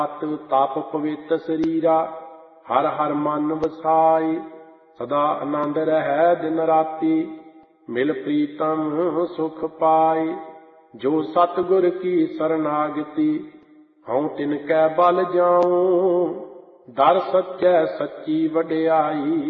ਤਪ ਪਵਿੱਤ ਸਰੀਰਾ, ਹਰ ਹਰ ਮਨ ਵਸਾਈ। ਸਦਾ ਆਨੰਦ ਰਹਿ ਦਿਨ ਰਾਤੀ, ਮਿਲ ਪ੍ਰੀਤਮ ਸੁਖ ਪਾਈ। ਜੋ ਸਤਿਗੁਰ ਕੀ ਸਰਨਾਗਤੀ, ਹਉ ਤਿਨ ਕੈ ਬਲ ਜਾਉ। ਦਰ ਸੱਚੈ ਸੱਚੀ ਵਡਿਆਈ।